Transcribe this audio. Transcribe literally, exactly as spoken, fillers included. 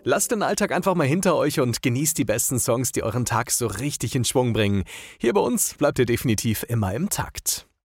Lasst den Alltag einfach mal hinter euch und genießt die besten Songs, die euren Tag so richtig in Schwung bringen. Hier bei uns bleibt ihr definitiv immer im Takt.